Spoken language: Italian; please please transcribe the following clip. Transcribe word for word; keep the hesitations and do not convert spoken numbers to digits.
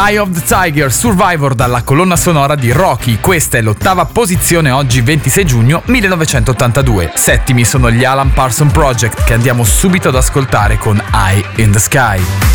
Eye of the Tiger, Survivor dalla colonna sonora di Rocky. Questa è l'ottava posizione oggi ventisei giugno millenovecentottantadue. Settimi sono gli Alan Parsons Project, che andiamo subito ad ascoltare con Eye in the Sky.